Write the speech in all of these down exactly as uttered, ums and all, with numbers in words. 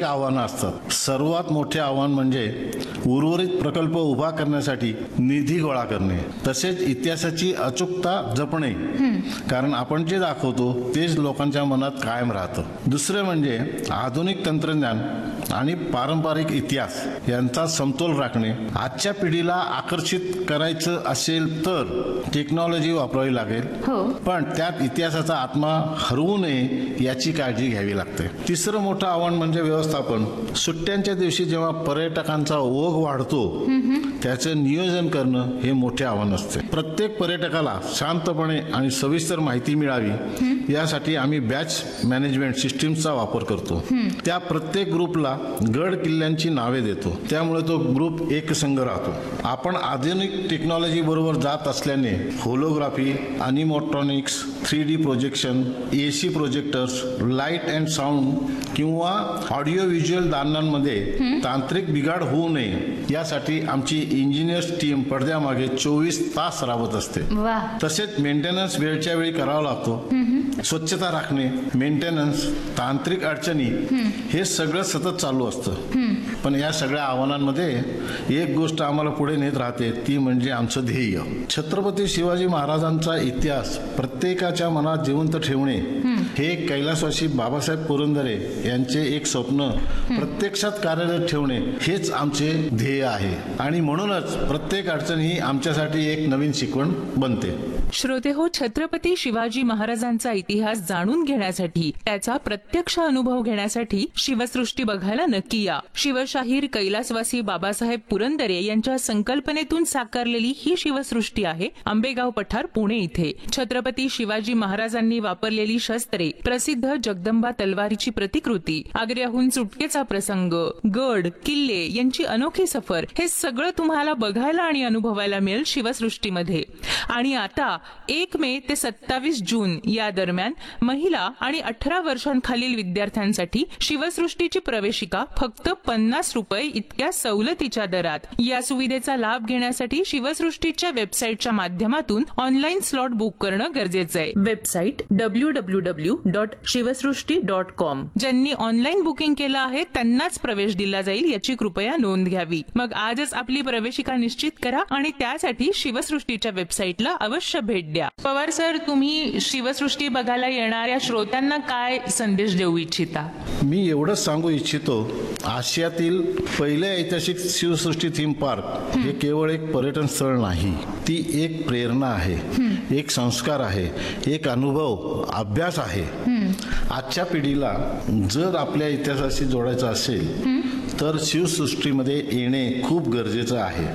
आव्हानं असतात. सर्वात मोठे आव्हान म्हणजे उर्वरित प्रकल्प उभा करण्यासाठी निधी गोळा करणे, तसेच इतिहासाची अचूकता जपणे, कारण आपण जे दाखवतो तेच लोकांच्या मनात कायम राहतं. दुसरे म्हणजे आधुनिक तंत्रज्ञान आणि पारंपरिक इतिहास यांचा समतोल राखणे. आजच्या पिढीला आकर्षित करायचं असेल तर टेक्नॉलॉजी वापरावी लागेल, पण त्यात इतिहासाचा आत्मा हरवू नये याची काळजी घ्यावी लागते. तिसरं मोठं आव्हान म्हणजे व्यवस्थापन. सुट्ट्यांच्या दिवशी जेव्हा पर्यटकांचा ओघ वाढतो त्याचं नियोजन करणं हे मोठे आव्हान असते. प्रत्येक पर्यटकाला शांतपणे आणि सविस्तर माहिती मिळावी यासाठी आम्ही बॅच मॅनेजमेंट सिस्टीमचा वापर करतो. त्या प्रत्येक ग्रुपला गड किल्ल्यांची नावे देतो, त्यामुळे तो ग्रुप एकसंघ राहतो. आपण आधुनिक टेक्नॉलॉजी बरोबर जात असल्याने holography, अनिमोट्रॉनिक्स, three D projection, AC projectors, light and sound किंवा ऑडिओ व्हिज्युअल दालनांमध्ये तांत्रिक बिघाड होऊ नये यासाठी आमची इंजिनियर्स टीम पडद्यामागे चोवीस तास राबत असते. तसेच मेंटेनन्स वेळच्या वेळी करावा लागतो. स्वच्छता राखणे, मेंटेनन्स, तांत्रिक अडचणी हे सगळं सतत चालू असतं. पण या सगळ्या आव्हानांमध्ये एक गोष्ट आम्हाला पुढे नेत राहते, ती म्हणजे आमचं ध्येय. छत्रपती शिवाजी महाराजांचा इतिहास प्रत्येकाच्या मनात जिवंत ठेवणे हे कैलासवासी बाबासाहेब पुरंदरे यांचे एक स्वप्न प्रत्यक्षात कार्यरत ठेवणे हेच आमचे ध्येय आहे. आणि म्हणूनच प्रत्येक अडचण ही आमच्यासाठी एक नवीन शिकवण बनते. श्रोते हो, छत्रपती शिवाजी महाराजांचा इतिहास जाणून घेण्यासाठी, त्याचा प्रत्यक्ष अनुभव घेण्यासाठी शिवसृष्टी बघायला नक्की या. शिवशाहीर कैलासवासी बाबासाहेब पुरंदरे यांच्या संकल्पनेतून साकारलेली ही शिवसृष्टी आहे आंबेगाव पठार, पुणे इथे. छत्रपती शिवाजी महाराजांनी वापरलेली शस्त्रे, प्रसिद्ध जगदंबा तलवारीची प्रतिकृती, आग्र्याहून सुटकेचा प्रसंग, गड किल्ले यांची अनोखी सफर हे सगळं तुम्हाला बघायला आणि अनुभवायला मिळेल शिवसृष्टीमध्ये. आणि आता एक मे ते सत्तावीस जून या दरम्यान महिला आणि अठरा वर्षांखालील विद्यार्थ्यांसाठी शिवसृष्टीची प्रवेशिका फक्त पन्नास रुपये इतक्या सवलतीच्या दरात. या सुविधेचा लाभ घेण्यासाठी शिवसृष्टीच्या वेबसाईटच्या माध्यमातून ऑनलाईन स्लॉट बुक करणं गरजेचं आहे. Website W W W dot Shivsrushti dot com. ज्यांनी ऑनलाईन बुकिंग केलं आहे त्यांनाच प्रवेश दिला जाईल याची कृपया नोंद घ्यावी. मग आजच आपली प्रवेशिका निश्चित करा आणि त्यासाठी शिवसृष्टीच्या वेबसाईटला अवश्य भेट द्या. पवार सर, तुम्ही शिवसृष्टी बघायला येणाऱ्या श्रोत्यांना काय संदेश देऊ इच्छिता? मी एवढंच सांगू इच्छितो, आशियातील पहिले ऐतिहासिक शिवसृष्टी थीम पार्क हे केवळ एक पर्यटन स्थळ नाही, ती एक प्रेरणा आहे, एक संस्कार आहे, एक अनुभव, अभ्यास आहे. आजच्या पिढीला जर आपल्या इतिहासाशी जोडायचं असेल तर शिवसृष्टीमध्ये येणे खूप गरजेचं आहे.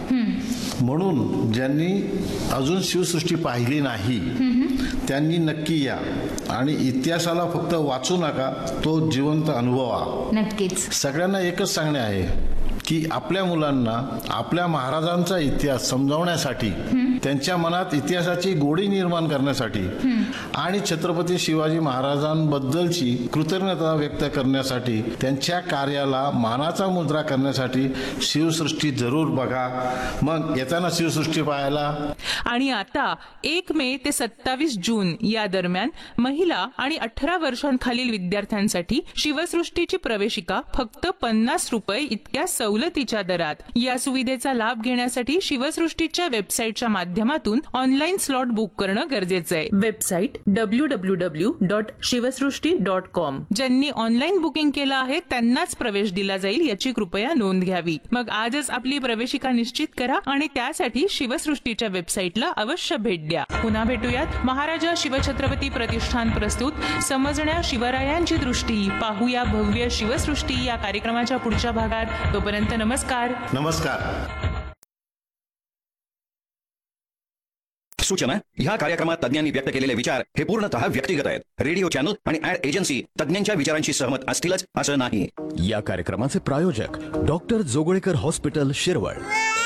म्हणून ज्यांनी अजून शिवसृष्टी पाहिली नाही त्यांनी नक्की या आणि इतिहासाला फक्त वाचू नका, तो जिवंत अनुभवा. नक्कीच. सगळ्यांना एकच सांगणे आहे की आपल्या मुलांना आपल्या महाराजांचा इतिहास समजावण्यासाठी, त्यांच्या मनात इतिहासाची गोडी निर्माण करण्यासाठी आणि छत्रपती शिवाजी महाराजांबद्दलची कृतज्ञता व्यक्त करण्यासाठी, त्यांच्या कार्याला मानाचा मुजरा करण्यासाठी शिवसृष्टी जरूर बघा. मग येताना शिवसृष्टी पाहायला. आणि आता एक मे ते सत्तावीस जून या दरम्यान महिला आणि अठरा वर्षांखालील विद्यार्थ्यांसाठी शिवसृष्टीची प्रवेशिका फक्त पन्नास रुपये इतक्या सवलतीच्या दरात. या सुविधेचा लाभ घेण्यासाठी शिवसृष्टीच्या वेबसाईटच्या माध्यमातून ऑनलाईन स्लॉट बुक करणं गरजेचं आहे. Website W W W dot Shivsrushti dot com. ज्यांनी ऑनलाईन बुकिंग केलं आहे त्यांनाच प्रवेश दिला जाईल याची कृपया नोंद घ्यावी. मग आजच आपली प्रवेशिका निश्चित करा आणि त्यासाठी शिवसृष्टीच्या वेबसाईटला अवश्य भेट द्या. पुन्हा भेटूयात. महाराजा शिवछत्रपती प्रतिष्ठान प्रस्तुत समजण्या शिवरायांची दृष्टी, पाहूया भव्य शिवसृष्टी या कार्यक्रमाच्या पुढच्या भागात. तोपर्यंत नमस्कार. नमस्कार. सूचना: ह्या कार्यक्रमात तज्ञांनी व्यक्त केलेले विचार हे पूर्णतः व्यक्तिगत आहेत. रेडिओ चॅनल आणि ऍड एजन्सी तज्ञांच्या विचारांशी सहमत असतीलच असं नाही. या कार्यक्रमाचे प्रायोजक डॉक्टर जोगळेकर हॉस्पिटल, शिरवळ.